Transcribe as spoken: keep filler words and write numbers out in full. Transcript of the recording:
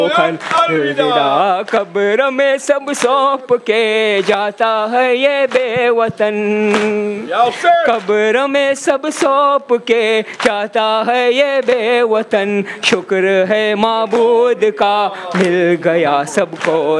अलविदा कब्र में सब सौंप के जाता है ये बेवतन, कब्र में सब सौंप के जाता है ये बेवतन। शुक्र है माबूद का मिल गया सबको